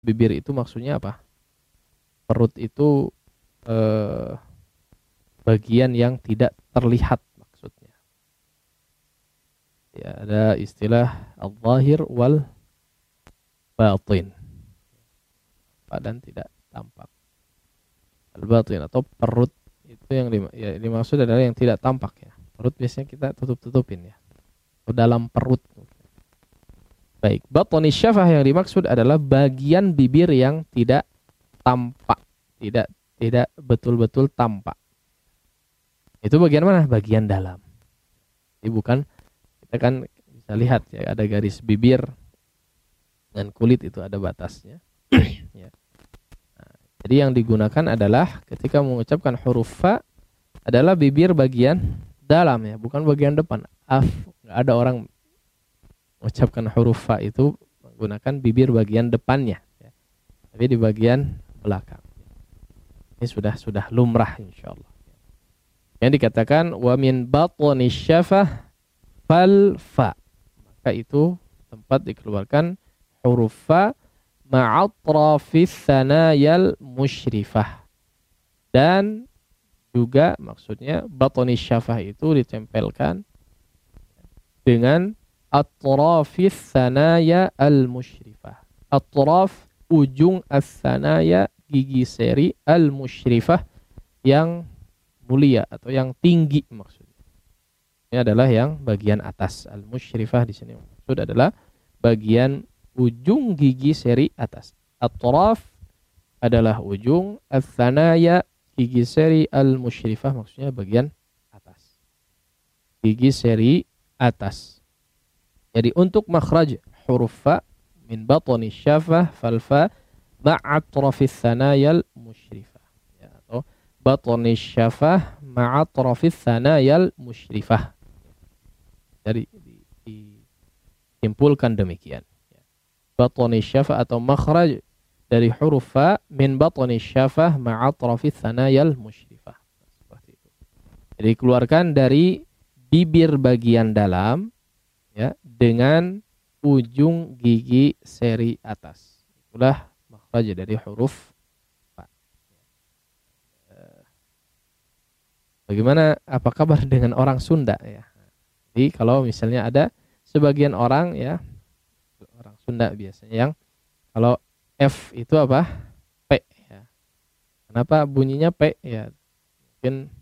bibir itu maksudnya apa? Perut itu bagian yang tidak terlihat maksudnya. Ya, ada istilah al-zahir wal batin. Dan tidak tampak. Al-batin atau perut itu yang dimaksud adalah yang tidak tampak ya. Perut biasanya kita tutup-tutupin ya. Atau dalam perut. Baik, batni syafah yang dimaksud adalah bagian bibir yang tidak tampak, tidak betul-betul tampak. Itu bagian mana? Bagian dalam. Jadi bukan, kita kan bisa lihat ya, ada garis bibir dan kulit itu ada batasnya. Ya. Nah, jadi yang digunakan adalah ketika mengucapkan huruf fa adalah bibir bagian dalam ya, bukan bagian depan. Nggak ada orang mengucapkan huruf fa itu menggunakan bibir bagian depannya, ya. Tapi di bagian belakang. Ini sudah lumrah insyaallah. Yang dikatakan wa min batni syafah fal fa, maka itu tempat dikeluarkan huruf fa ma'atrafis sanayal musyrifah, dan juga maksudnya batni syafah itu ditempelkan dengan atrafis sanaya al musyrifah. Atraf ujung as-sanaya gigi seri al musyrifah yang mulia atau yang tinggi maksudnya. Ini adalah yang bagian atas. Al-musyrifah di sini maksud adalah bagian ujung gigi seri atas. At-taraf adalah ujung, as-sanaya gigi seri al-musyrifah maksudnya bagian atas. Gigi seri atas. Jadi untuk makhraj huruf fa min batni syafah fal fa ma'atrafis sanaya al-musyrifah. Batni syafah ma'atrafis sanayal musyrifah. Jadi disimpulkan demikian. Batni syafah atau makhraj dari huruf fa min batni syafah ma'atrafis sanayal musyrifah. Seperti itu. Jadi keluarkan dari bibir bagian dalam ya dengan ujung gigi seri atas. Itulah makhraj dari huruf. Bagaimana, apa kabar dengan orang Sunda ya? Jadi kalau misalnya ada sebagian orang ya, orang Sunda biasanya yang kalau F itu apa? P ya. Kenapa bunyinya P ya? Mungkin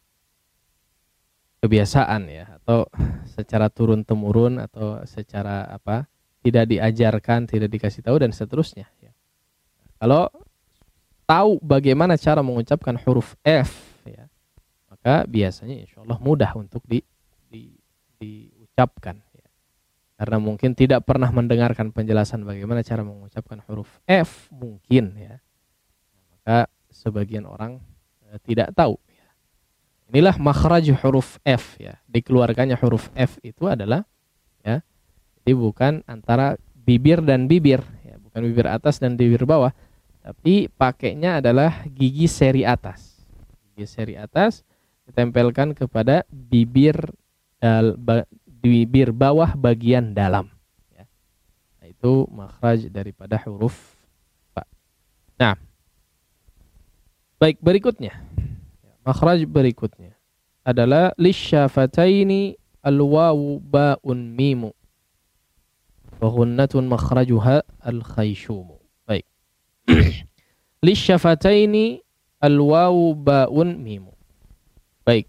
kebiasaan ya, atau secara turun-temurun, atau secara apa? Tidak diajarkan, tidak dikasih tahu dan seterusnya ya. Kalau tahu bagaimana cara mengucapkan huruf F ya, maka biasanya insya Allah mudah untuk diucapkan ya. Karena mungkin tidak pernah mendengarkan penjelasan bagaimana cara mengucapkan huruf F mungkin ya, maka sebagian orang tidak tahu ya. Inilah makhraj huruf F ya, dikeluarkannya huruf F itu adalah ya, jadi bukan antara bibir dan bibir ya, bukan bibir atas dan bibir bawah, tapi pakainya adalah gigi seri atas. Gigi seri atas ditempelkan kepada bibir bawah bagian dalam ya. Nah, itu makhraj daripada huruf fa. Nah, baik, berikutnya makhraj berikutnya adalah lisyafataini alwawu ba'un mimu wa ghunnatun makhrajuha al-khayshum. Baik. Lisyafataini alwawu ba'un mimu. Baik.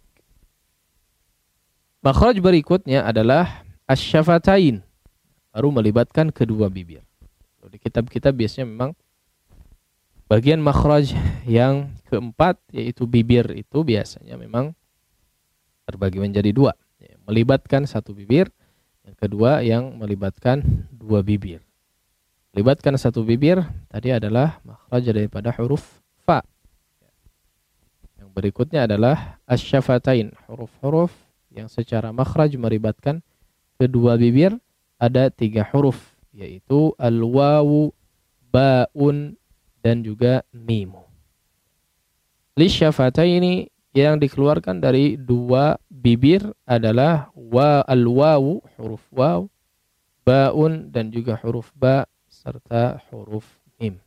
Makhraj berikutnya adalah asyafatain, baru melibatkan kedua bibir. Di kitab-kitab biasanya memang bagian makhraj yang keempat yaitu bibir itu biasanya memang terbagi menjadi dua, melibatkan satu bibir, yang kedua yang melibatkan dua bibir. Melibatkan satu bibir tadi adalah makhraj daripada huruf fa. Berikutnya adalah asyafatain, huruf-huruf yang secara makhraj melibatkan kedua bibir, ada 3 huruf, yaitu al-wawu, ba'un, dan juga mimu. Lisyafataini yang dikeluarkan dari 2 bibir adalah al-wawu, huruf waw, ba'un, dan juga huruf ba, serta huruf mim.